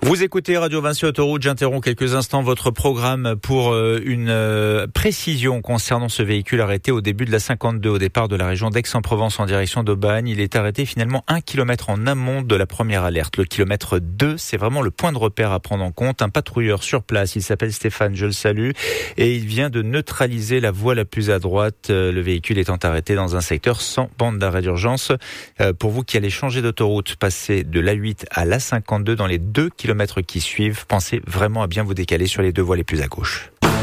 Vous écoutez Radio Vinci Autoroute, j'interromps quelques instants votre programme pour une précision concernant ce véhicule arrêté au début de la 52 au départ de la région d'Aix-en-Provence en direction d'Aubagne. Il est arrêté finalement 1 kilomètre en amont de la première alerte. Le kilomètre 2, c'est vraiment le point de repère à prendre en compte. Un patrouilleur sur place, il s'appelle Stéphane, je le salue, et il vient de neutraliser la voie la plus à droite. Le véhicule étant arrêté dans un secteur sans bande d'arrêt d'urgence. Pour vous qui allez changer d'autoroute, passer de l'A8 à l'A52 dans les 2 kilomètres qui suivent, pensez vraiment à bien vous décaler sur les deux voies les plus à gauche.